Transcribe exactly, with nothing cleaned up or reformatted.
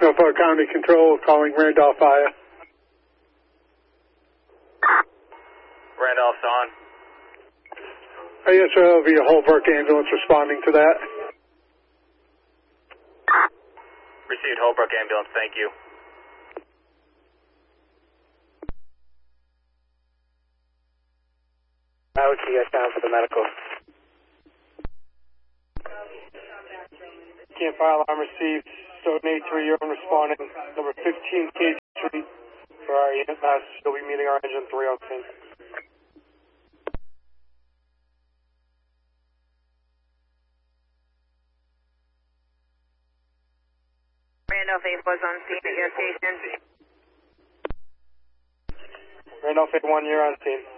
Norfolk County Control calling Randolph, Iowa. Randolph's on. Uh, yes, sir, there'll be a Holbrook ambulance responding to that. Received Holbrook ambulance, thank you. I would see you guys down for the medical. Camp fire alarm received. Stone eight three, you're responding. Number fifteen K Street for our unit mass. You'll be meeting our engine three on scene. Randolph eight was on scene at your station. Randolph eight one, you're on scene.